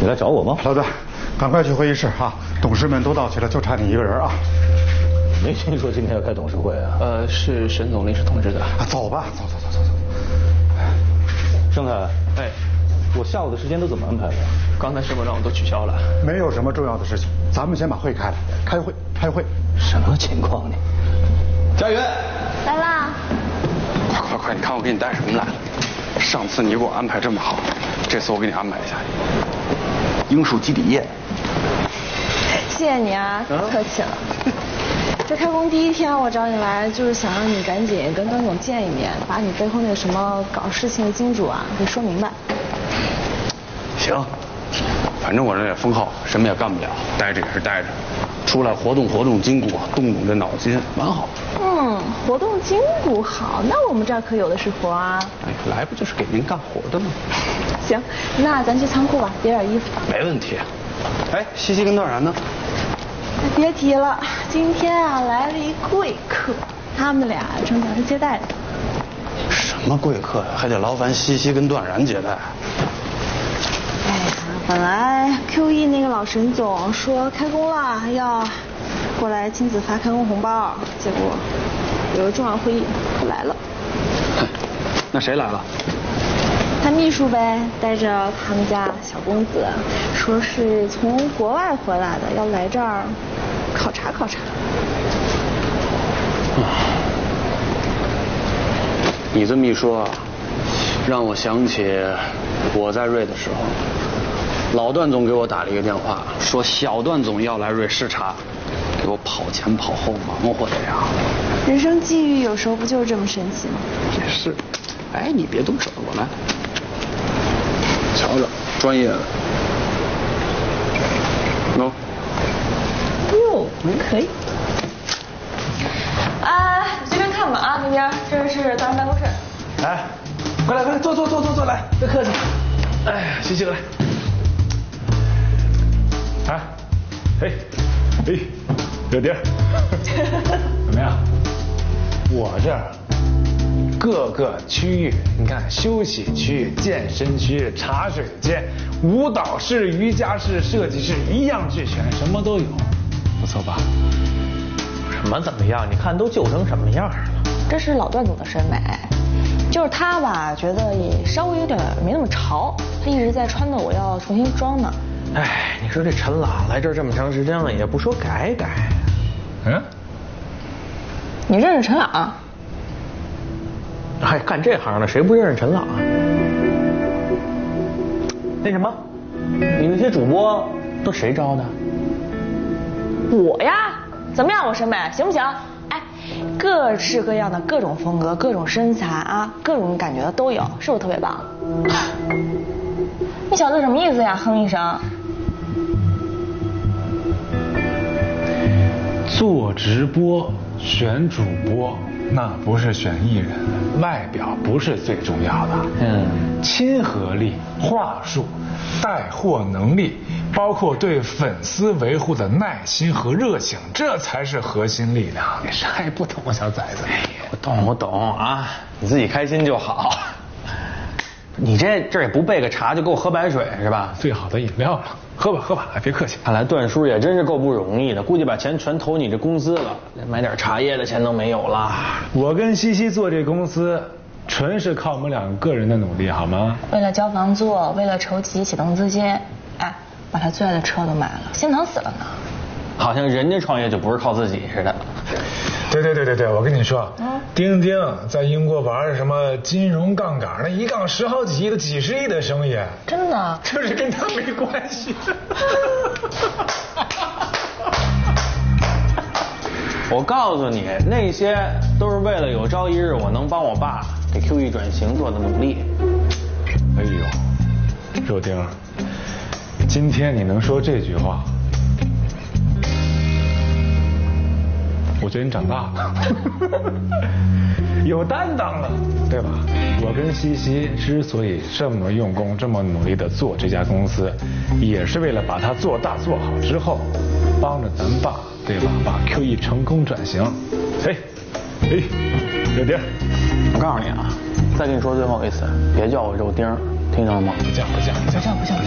来找我吗？ 老段，赶快去会议室啊！董事们都到齐了，就差你一个人啊！ 没听说今天要开董事会啊？ 是沈总临时通知的。 走吧，走。 盛凯，哎，我下午的时间都怎么安排的？ 刚才师傅让我都取消了。 没有什么重要的事情，咱们先把会开了，开会。 什么情况呢？ 佳媛， 来啦！ 快，你看我给你带什么来了？上次你给我安排这么好，这次我给你安排一下。樱树基底液。 谢谢你啊，客气了。这开工第一天我找你来，就是想让你赶紧跟段总见一面，把你背后那什么搞事情的金主啊给说明白。 行，反正我这也封号，什么也干不了，待着也是待着，出来活动筋骨，动这脑筋，蛮好。 活动筋骨好，那我们这儿可有的是活啊。 哎，来不就是给您干活的吗？ 行，那咱去仓库吧，叠点衣服。 没问题。哎，西西跟段然呢？ 别提了，今天啊来了一贵客，他们俩正在这接待呢。 什么贵客呀？还得劳烦西西跟段然接待。 哎呀，本来 QE 那个老沈总说开工了要过来亲自发开工红包，结果有个重要会议不来了。 那谁来了？ 他秘书呗，带着他们家小公子，说是从国外回来的，要来这儿考察。 你这么一说，让我想起我在瑞的时候，老段总给我打了一个电话，说小段总要来瑞视察，给我跑前跑后忙活的呀。 人生际遇有时候不就是这么神奇吗？ 也是。哎，你别动手，我来。瞧瞧，专业的。喏。 哟，可以。随便看吧啊，那边这是段然办公室。 哎，快来，坐来，别客气。哎呀，西西来。柳丁，怎么样？我这儿各个区域，你看休息区、健身区、茶水间、舞蹈室、瑜伽室、设计室一样俱全，什么都有，不错吧？什么怎么样？你看都旧成什么样了？ 这是老段总的审美，就是他吧，觉得也稍微有点没那么潮，他一直在撺掇我要重新装呢。 哎，你说这陈老来这儿这么长时间了，也不说改改。 你认识陈朗？ 哎，干这行的谁不认识陈朗啊？那什么，你那些主播都谁招的？ 我呀，怎么样？我审美行不行？哎，各式各样的各种风格、各种身材啊，各种感觉的都有，是不是特别棒？你小子什么意思呀？哼一声。 做直播选主播，那不是选艺人，外表不是最重要的。亲和力、话术、带货能力，包括对粉丝维护的耐心和热情，这才是核心力量。你啥也不懂，小崽子。哎呀，我懂啊，你自己开心就好。你这也不备个茶，就给我喝白水是吧？ 最好的饮料了，喝吧，别客气。 看来段叔也真是够不容易的，估计把钱全投你这公司了，连买点茶叶的钱都没有了。 我跟西西做这公司，纯是靠我们两个人的努力，好吗？ 为了交房租，为了筹集启动资金，哎，把他最爱的车都买了，心疼死了呢。 好像人家创业就不是靠自己似的。 对，我跟你说，丁丁在英国玩什么金融杠杆，那一杠10好几亿的几十亿的生意， 真的， 这是跟他没关系。 我告诉你，那些都是为了有朝一日我能帮我爸给 QE 转型做的努力。 哎呦，肉丁，今天你能说这句话，我觉得你长大了，有担当了，对吧？我跟西西之所以这么用功、这么努力的做这家公司，也是为了把它做大做好之后，帮着咱爸，对吧？把 QE 成功转型。肉丁， 我告诉你啊，再跟你说最后一次，别叫我肉丁，听到了吗？ 不叫。